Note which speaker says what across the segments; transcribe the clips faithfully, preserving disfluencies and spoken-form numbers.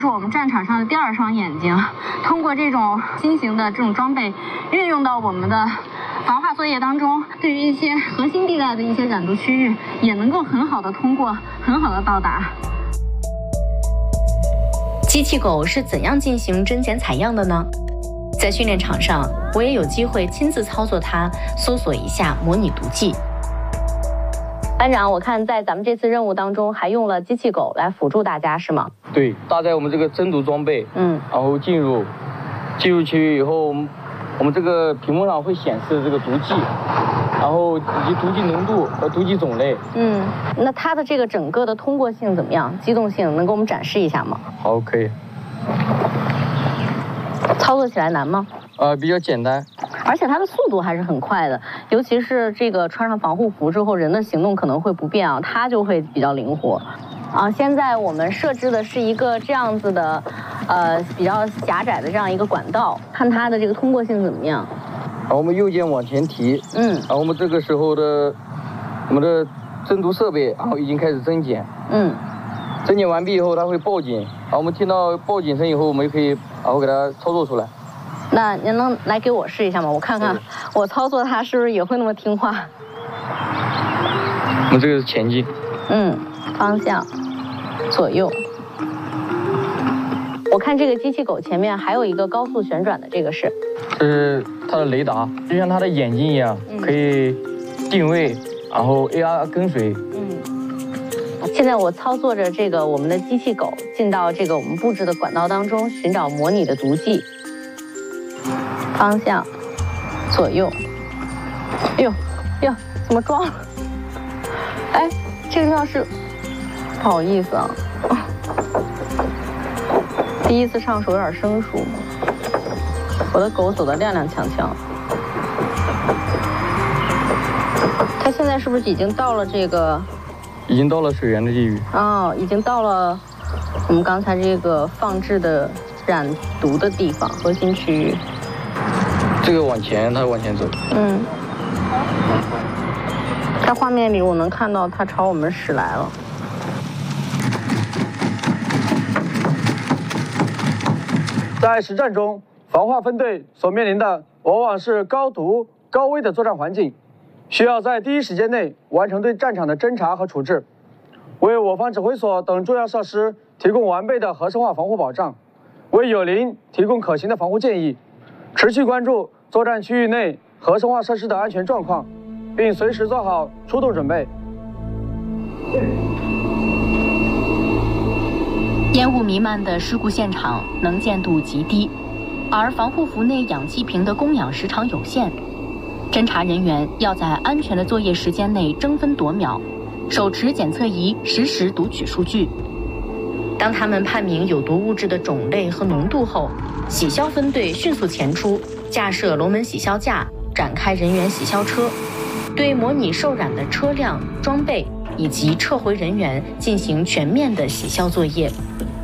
Speaker 1: 是我们战场上的第二双眼睛，通过这种新型的这种装备运用到我们的防化作业当中，对于一些核心地带的一些染毒区域，也能够很好的通过，很好的到达。
Speaker 2: 机器狗是怎样进行针检采样的呢？在训练场上，我也有机会亲自操作它，搜索一下模拟毒剂。班长，我看在咱们这次任务当中还用了机器狗来辅助大家，是吗？
Speaker 3: 对，搭载我们这个侦毒装备，嗯，然后进入进入区域以后，我们我们这个屏幕上会显示这个毒剂，然后以及毒剂浓度和毒剂种类。
Speaker 2: 嗯，那它的这个整个的通过性怎么样？机动性能给我们展示一下吗？
Speaker 3: 好，可以。
Speaker 2: 操作起来难吗？
Speaker 3: 呃，比较简单。
Speaker 2: 而且它的速度还是很快的，尤其是这个穿上防护服之后，人的行动可能会不便啊，它就会比较灵活。啊，现在我们设置的是一个这样子的，呃，比较狭窄的这样一个管道，看它的这个通过性怎么样。
Speaker 3: 然后我们右键往前提，嗯，然后我们这个时候的我们的侦毒设备，然后已经开始侦检，嗯，侦检完毕以后，它会报警，然后我们听到报警声以后，我们就可以然后给它操作出来。
Speaker 2: 那您能来给我试一下吗？我看看我操作它是不是也会那么听话。
Speaker 3: 我们这个是前进，
Speaker 2: 嗯，方向，左右。我看这个机器狗前面还有一个高速旋转的，这个是？
Speaker 3: 这是它的雷达，就像它的眼睛一样，嗯、可以定位，然后 A R 跟随。
Speaker 2: 嗯。现在我操作着这个我们的机器狗进到这个我们布置的管道当中，寻找模拟的毒剂。方向，左右。哎呦，哎呦，怎么撞了？哎，这个地方是，不好意思啊，第一次上手有点生疏。我的狗走得踉踉跄跄。它现在是不是已经到了这个？
Speaker 3: 已经到了水源的地域。
Speaker 2: 哦，已经到了我们刚才这个放置的染毒的地方，核心区域。
Speaker 3: 这个往前，它往前走。嗯。
Speaker 2: 在画面里，我能看到它朝我们驶来了。
Speaker 4: 在实战中，防化分队所面临的往往是高毒、高危的作战环境，需要在第一时间内完成对战场的侦查和处置，为我方指挥所等重要设施提供完备的核生化防护保障，为友邻提供可行的防护建议。持续关注作战区域内核生化设施的安全状况，并随时做好出动准备。
Speaker 2: 烟雾弥漫的事故现场能见度极低，而防护服内氧气瓶的供氧时长有限，侦查人员要在安全的作业时间内争分夺秒，手持检测仪实时读取数据。当他们判明有毒物质的种类和浓度后，洗消分队迅速前出，架设龙门洗消架，展开人员洗消车，对模拟受染的车辆、装备以及撤回人员进行全面的洗消作业。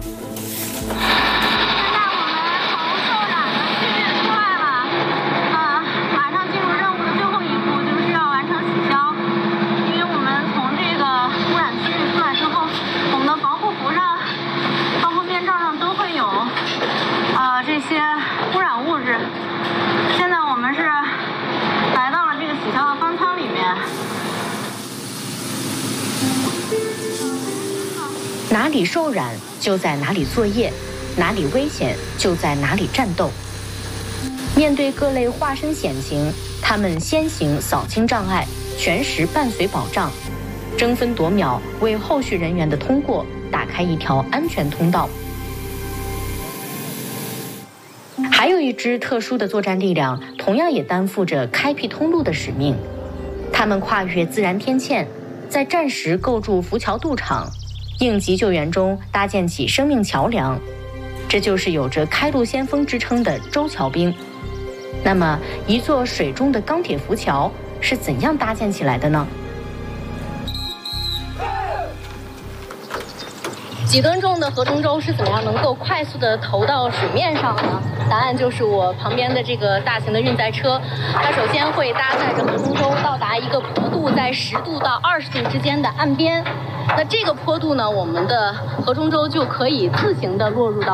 Speaker 1: 这些污染物质，现在我们是来到了这个洗消的方舱里面。
Speaker 2: 哪里受染就在哪里作业，哪里危险就在哪里战斗。面对各类化身险情，他们先行扫清障碍，全时伴随保障，争分夺秒为后续人员的通过打开一条安全通道。还有一支特殊的作战力量，同样也担负着开辟通路的使命。他们跨越自然天堑，在战时构筑浮桥渡场，应急救援中搭建起生命桥梁。这就是有着开路先锋之称的周桥兵。那么，一座水中的钢铁浮桥是怎样搭建起来的呢？几吨重的河中舟是怎么样能够快速的投到水面上呢？答案就是我旁边的这个大型的运载车，它首先会搭载着河中舟到达一个坡度在十度到二十度之间的岸边。那这个坡度呢，我们的河中舟就可以自行的落入到